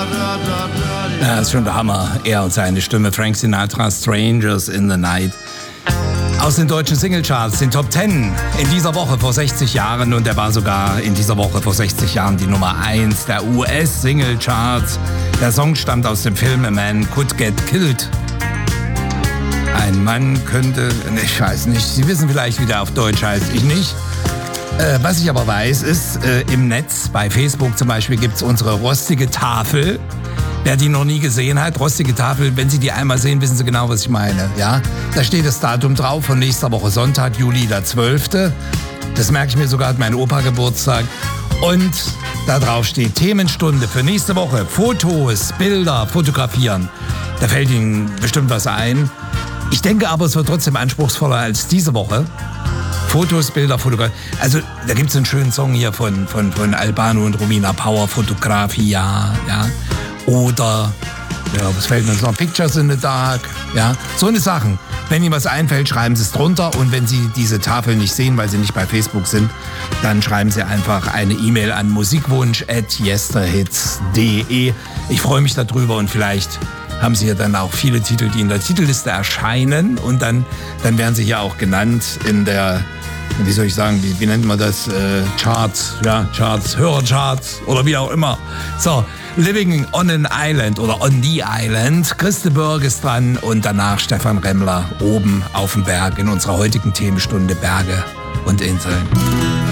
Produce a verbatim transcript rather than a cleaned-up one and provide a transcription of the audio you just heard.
Das ist schon der Hammer. Er und seine Stimme, Frank Sinatra, Strangers in the Night. Aus den deutschen Singlecharts, den Top Ten in dieser Woche vor sechzig Jahren. Und er war sogar in dieser Woche vor sechzig Jahren die Nummer eins der U S-Singlecharts. Der Song stammt aus dem Film A Man Could Get Killed. Ein Mann könnte, ich weiß nicht, Sie wissen vielleicht, wie der auf Deutsch heißt, ich nicht. Äh, was ich aber weiß, ist, äh, im Netz, bei Facebook zum Beispiel, gibt es unsere rostige Tafel. Wer die noch nie gesehen hat, rostige Tafel, wenn Sie die einmal sehen, wissen Sie genau, was ich meine. Ja? Da steht das Datum drauf von nächster Woche Sonntag, Juli der zwölfte. Das merke ich mir sogar, hat mein Opa Geburtstag. Und da drauf steht Themenstunde für nächste Woche. Fotos, Bilder, fotografieren. Da fällt Ihnen bestimmt was ein. Ich denke aber, es wird trotzdem anspruchsvoller als diese Woche. Fotos, Bilder, Fotografie. Also da gibt es einen schönen Song hier von, von, von Albano und Romina Power, Fotografia, ja. Oder, ja, was fällt uns noch? Pictures in the Dark, ja. So eine Sachen. Wenn Ihnen was einfällt, schreiben Sie es drunter. Und wenn Sie diese Tafel nicht sehen, weil Sie nicht bei Facebook sind, dann schreiben Sie einfach eine E-Mail an musikwunsch at yesterhits punkt de. Ich freue mich darüber und vielleicht haben Sie ja dann auch viele Titel, die in der Titelliste erscheinen. Und dann, dann werden Sie hier auch genannt in der, wie soll ich sagen, wie, wie nennt man das? Äh, Charts, ja, Charts, Hörercharts oder wie auch immer. So, Living on an Island oder On the Island. Christe Berg ist dran und danach Stefan Remmler oben auf dem Berg in unserer heutigen Themenstunde Berge und Inseln.